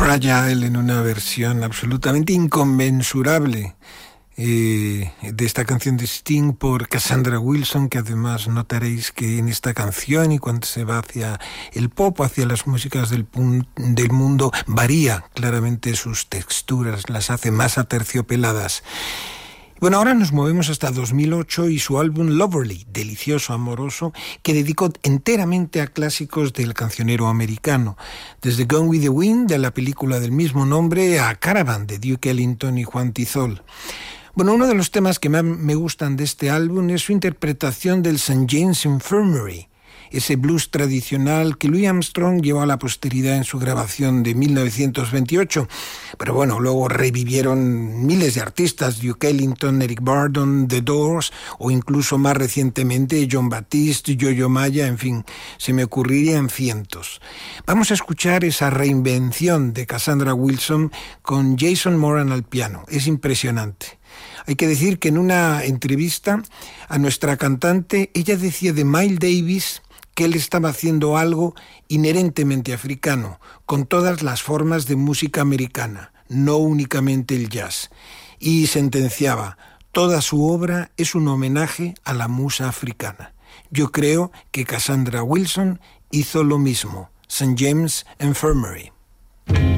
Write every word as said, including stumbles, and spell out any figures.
Fragile en una versión absolutamente inconmensurable eh, de esta canción de Sting por Cassandra Wilson, que además notaréis que en esta canción y cuando se va hacia el pop, hacia las músicas del, del mundo, varía claramente sus texturas, las hace más aterciopeladas. Bueno, ahora nos movemos hasta dos mil ocho y su álbum Loverly, delicioso, amoroso, que dedicó enteramente a clásicos del cancionero americano, desde Gone with the Wind, de la película del mismo nombre, a Caravan, de Duke Ellington y Juan Tizol. Bueno, uno de los temas que más me gustan de este álbum es su interpretación del Saint James Infirmary, ese blues tradicional que Louis Armstrong llevó a la posteridad en su grabación de mil novecientos veintiocho. Pero bueno, luego revivieron miles de artistas, Duke Ellington, Eric Burdon, The Doors, o incluso más recientemente John Batiste, Yo-Yo Maya, en fin, se me ocurrirían cientos. Vamos a escuchar esa reinvención de Cassandra Wilson con Jason Moran al piano. Es impresionante. Hay que decir que en una entrevista a nuestra cantante, ella decía de Miles Davis que él estaba haciendo algo inherentemente africano, con todas las formas de música americana, no únicamente el jazz. Y sentenciaba, toda su obra es un homenaje a la musa africana. Yo creo que Cassandra Wilson hizo lo mismo. Saint James Infirmary.